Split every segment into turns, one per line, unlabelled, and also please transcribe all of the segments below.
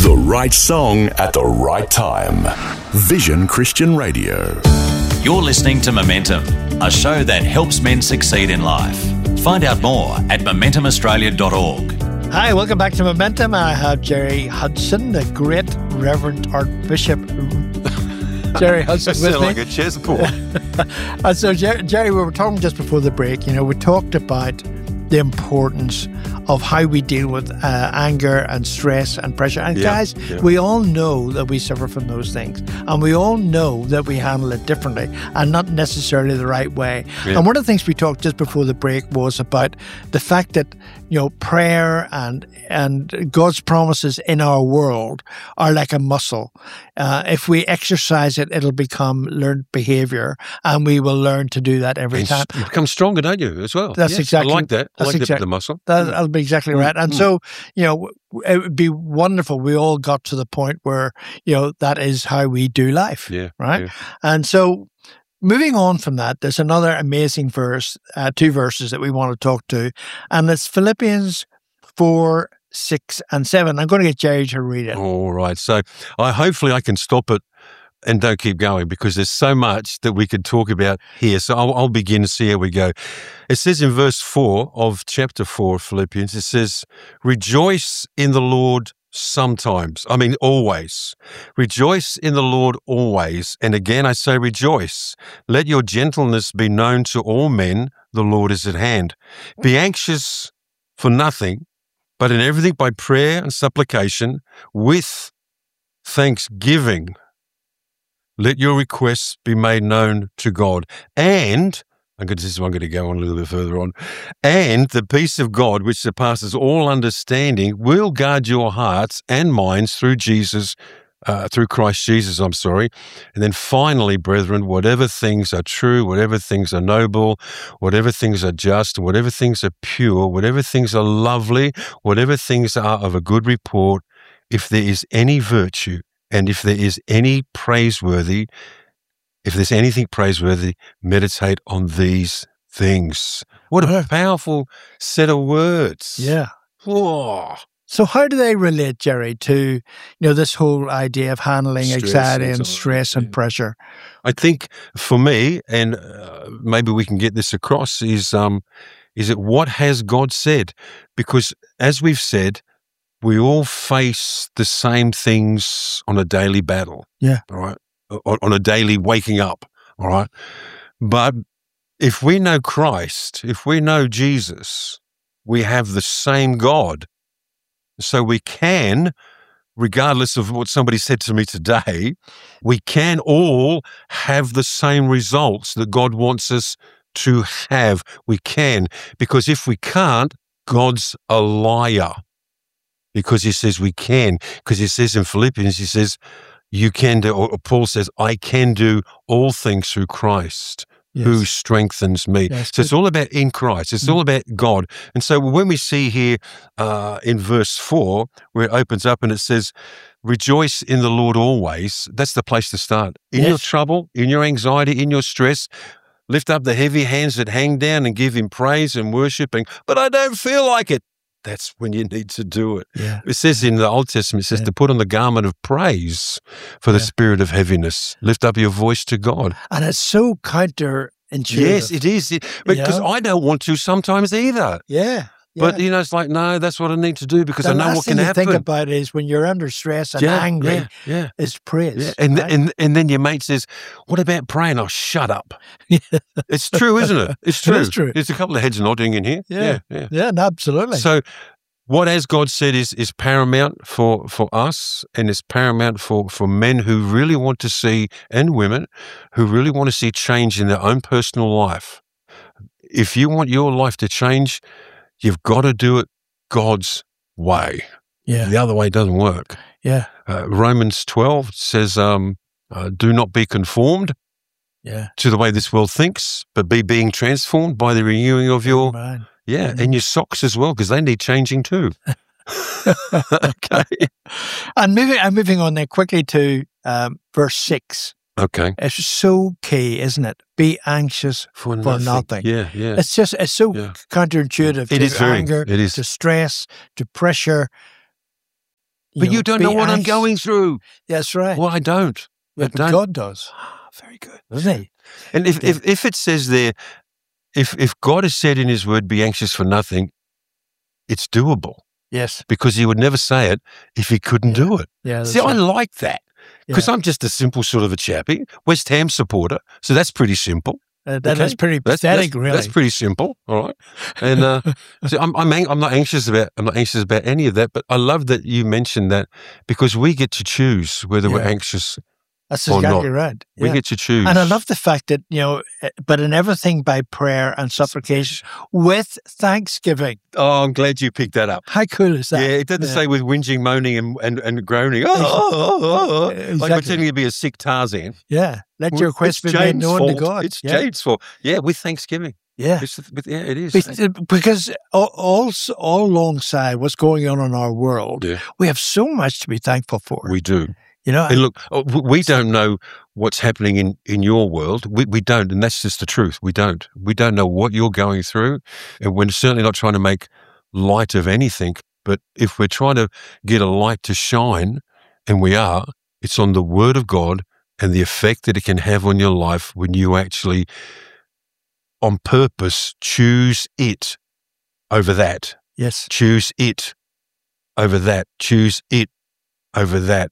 The right song at the right time. Vision Christian Radio.
You're listening to Momentum, a show that helps men succeed in life. Find out more at MomentumAustralia.org.
Hi, welcome back to Momentum. I have Gerry Hudson, the great Reverend Archbishop Gerry Hudson with me.
Like a chess ball.
And so, Gerry, we were talking just before the break. We talked about the importance of how we deal with anger and stress and pressure. And guys, we all know that we suffer from those things. And we all know that we handle it differently and not necessarily the right way. Yeah. And one of the things we talked just before the break was about the fact that, prayer and God's promises in our world are like a muscle. If we exercise it, it'll become learned behavior, and we will learn to do that every time.
You become stronger, don't you, as well?
That's exactly.
I like that. I like the muscle.
That'll be exactly right. And so, it would be wonderful. We all got to the point where, that is how we do life. Yeah. Right. Yeah. And so, moving on from that, there's another amazing verse, two verses that we want to talk to, and it's Philippians 4, 6, and 7. I'm going to get Gerry to read it.
All right. So hopefully I can stop it and don't keep going, because there's so much that we could talk about here. So I'll begin to see how we go. It says in verse 4 of chapter 4 of Philippians, it says, "Rejoice in the Lord sometimes." I mean, always. "Rejoice in the Lord always. And again, I say rejoice. Let your gentleness be known to all men. The Lord is at hand. Be anxious for nothing, but in everything by prayer and supplication with thanksgiving, let your requests be made known to God. And," I'm going to go on a little bit further on, "and the peace of God, which surpasses all understanding, will guard your hearts and minds through Christ Jesus, And then finally, brethren, whatever things are true, whatever things are noble, whatever things are just, whatever things are pure, whatever things are lovely, whatever things are of a good report, if there is any virtue, and if there is any praiseworthy, if there's anything praiseworthy, meditate on these things." What a powerful set of words.
Yeah.
Oh.
So how do they relate, Gerry, to this whole idea of handling anxiety and stress and pressure?
I think for me, and maybe we can get this across, is it what has God said? Because as we've said, we all face the same things on a daily battle.
Yeah.
All right. On a daily waking up. All right. But if we know Christ, if we know Jesus, we have the same God. So we can, regardless of what somebody said to me today, we can all have the same results that God wants us to have. We can. Because if we can't, God's a liar. Because he says we can. Because he says in Philippians, he says, you can do, or Paul says, I can do all things through Christ who strengthens me.
Yes,
so it's all about in Christ. It's all about God. And so when we see here in verse 4, where it opens up and it says, rejoice in the Lord always, that's the place to start. In your trouble, in your anxiety, in your stress, lift up the heavy hands that hang down and give him praise and worshiping. But I don't feel like it. That's when you need to do it.
Yeah.
It says in the Old Testament, it says to put on the garment of praise for the spirit of heaviness. Lift up your voice to God.
And it's so counterintuitive.
Yes, it is. Because I don't want to sometimes either.
Yeah.
But, it's like, no, that's what I need to do because I know what can happen.
The last thing you think about it is when you're under stress and angry, is praise.
Yeah. And then your mate says, what about praying? Oh, shut up. It's true, isn't it? It's true.
It is true.
There's a couple of heads nodding in here.
Yeah, absolutely.
So what, as God said, is paramount for us, and it's paramount for men who really want to see, and women who really want to see change in their own personal life. If you want your life to change, you've got to do it God's way.
Yeah.
The other way doesn't work.
Yeah.
Romans 12 says, do not be conformed to the way this world thinks, but be being transformed by the renewing of your
mind.
Yeah, and your socks as well, because they need changing too. Okay.
And moving on there quickly to verse 6.
Okay.
It's so key, isn't it? Be anxious for nothing.
Yeah.
It's so counterintuitive
to
anger, to stress, to pressure.
But you don't know what I'm going through.
That's right.
Well, I don't.
But God does.
Very good.
Doesn't he?
And if it says there, if God has said in his word, be anxious for nothing, it's doable.
Yes.
Because he would never say it if he couldn't do it.
Yeah.
See, I like that. Because I'm just a simple sort of a chappie, West Ham supporter. So that's pretty simple.
That's pretty pathetic, really.
That's pretty simple, all right. And so I'm not anxious about any of that. But I love that you mentioned that because we get to choose whether we're anxious.
That's exactly right. Yeah.
We get to choose.
And I love the fact that, but in everything by prayer and supplication with thanksgiving.
Oh, I'm glad you picked that up.
How cool is that?
Yeah, it doesn't say with whinging, moaning, and groaning. Exactly. Like pretending to be a sick Tarzan.
Yeah. Let your request be made known to God.
It's Jade's fault. Yeah, with thanksgiving.
Yeah.
It is.
Because all alongside what's going on in our world, we have so much to be thankful for.
We do.
And
look, we don't know what's happening in your world. We don't, and that's just the truth. We don't know what you're going through, and we're certainly not trying to make light of anything. But if we're trying to get a light to shine, and we are, it's on the Word of God and the effect that it can have on your life when you actually, on purpose, choose it over that.
Yes.
Choose it over that. Choose it over that.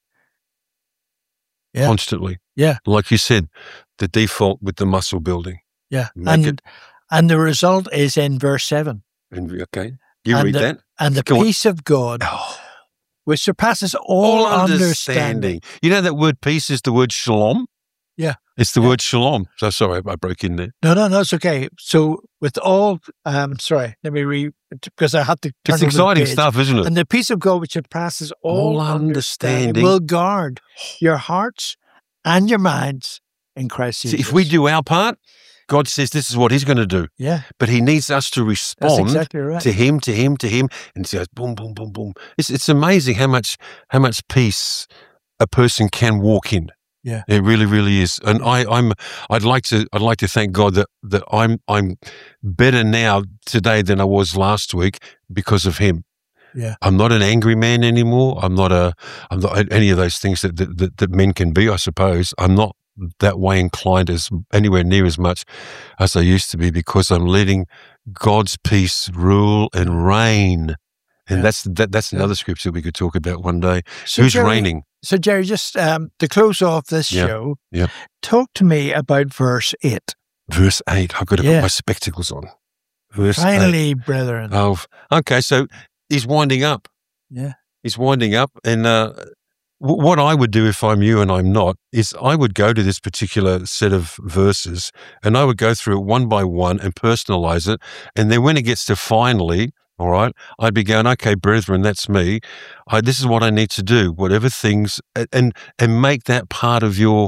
Yeah.
Constantly.
Yeah.
Like you said, the default with the muscle building.
Yeah. And the result is in verse 7.
Okay. You read that.
And the peace of God, which surpasses all understanding.
You know that word peace is the word shalom?
Yeah.
It's the word shalom. So sorry, I broke in there.
No, it's okay. So with all, sorry, let me read, because I had to turn
It's exciting stuff, isn't it?
And the peace of God, which surpasses all understanding, will guard your hearts and your minds in Christ Jesus.
See, if we do our part, God says this is what he's going to do.
Yeah.
But he needs us to respond
to
him, and it goes boom, boom, boom, boom. It's amazing how much peace a person can walk in.
Yeah,
it really, really is, and I'd like to thank God that I'm better now today than I was last week because of Him.
Yeah,
I'm not an angry man anymore. I'm not any of those things that men can be. I suppose I'm not that way inclined as anywhere near as much as I used to be because I'm letting God's peace rule and reign. And that's another scripture we could talk about one day.
So
who's reigning?
So, Jerry, just to close off this show, talk to me about verse 8.
Verse 8. I've got to put my spectacles on. Verse
Finally,
8.
brethren.
Oh, okay, so he's winding up.
Yeah.
He's winding up. And what I would do if I'm you and I'm not is I would go to this particular set of verses and I would go through it one by one and personalize it. And then when it gets to finally, all right, I'd be going, okay, brethren, that's me. This is what I need to do. Whatever things, and make that part of your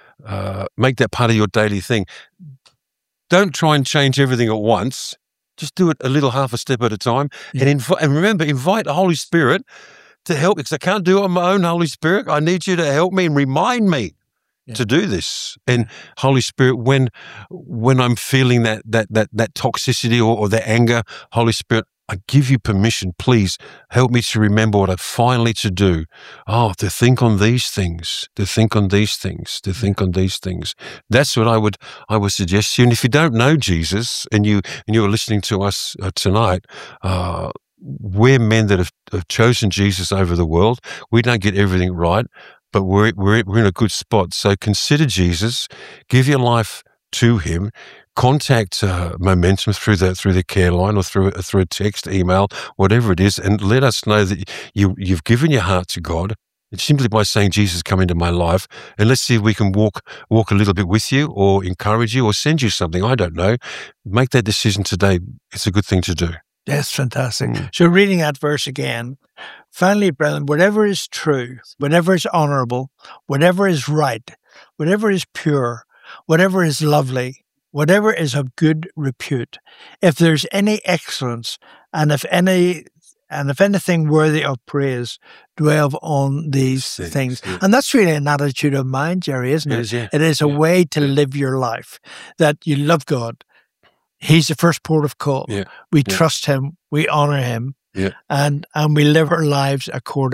daily thing. Don't try and change everything at once. Just do it a little, half a step at a time. Yeah. And remember, invite the Holy Spirit to help, because I can't do it on my own. Holy Spirit, I need you to help me and remind me to do this. And Holy Spirit, when I'm feeling that toxicity or that anger, Holy Spirit, I give you permission. Please help me to remember what I finally to do. Oh, to think on these things, to think on these things, to think on these things. That's what I would suggest to you. And if you don't know Jesus and you're listening to us tonight, we're men that have chosen Jesus over the world. We don't get everything right, but we're in a good spot. So consider Jesus, give your life to Him. Contact Momentum through the care line or through a text, email, whatever it is, and let us know that you've given your heart to God. It's simply by saying, Jesus, come into my life, and let's see if we can walk a little bit with you or encourage you or send you something. I don't know. Make that decision today. It's a good thing to do.
That's fantastic. So reading that verse again, finally, brethren, whatever is true, whatever is honorable, whatever is right, whatever is pure, whatever is lovely, whatever is of good repute, if there's any excellence, and if anything worthy of praise, dwell on these things. Yeah. And that's really an attitude of mind, Jerry, isn't it?
It is, yeah.
It is a way to live your life, that you love God. He's the first port of call.
Yeah.
We trust Him, we honor Him, and we live our lives according